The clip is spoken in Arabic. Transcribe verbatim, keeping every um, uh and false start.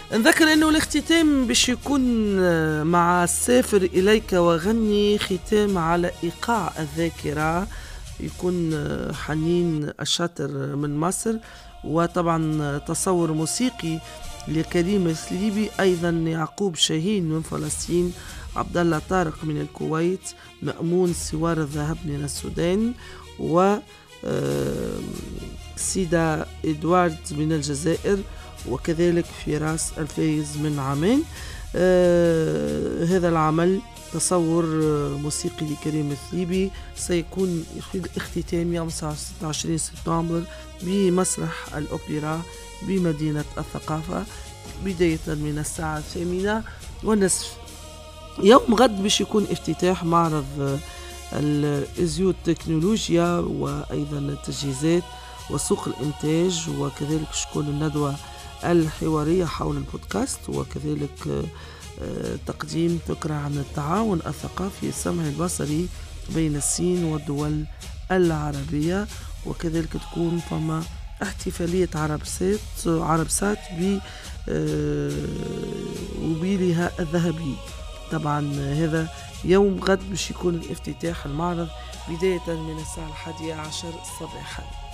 نذكر أنه الاختتام باش يكون مع سافر إليك وغني، ختام على إيقاع الذاكرة، يكون حنين الشاطر من مصر، وطبعا تصور موسيقي لكريم سليبي، أيضا يعقوب شاهين من فلسطين، عبد الله طارق من الكويت، مأمون سوار الذهب من السودان، و سيدا إدوارد من الجزائر، وكذلك فراس الفايز من عمان. آه هذا العمل تصور موسيقي لكريم الثليبي سيكون اختتام يوم ستة وعشرين سبتمبر بمسرح الأوبرا بمدينة الثقافة، بداية من الساعة الثامنة والنصف. يوم غد باش يكون افتتاح معرض الازيو التكنولوجيا، وأيضا التجهيزات وسوق الإنتاج، وكذلك شكون الندوة الحوارية حول البودكاست، وكذلك تقديم فكرة عن التعاون الثقافي السمعي البصري بين الصين والدول العربية، وكذلك تكون فما احتفالية عربسات عربسات بوبيلها الذهبي. طبعا هذا يوم غد باش يكون الافتتاح المعرض بداية من الساعة الحادية عشر صباحا.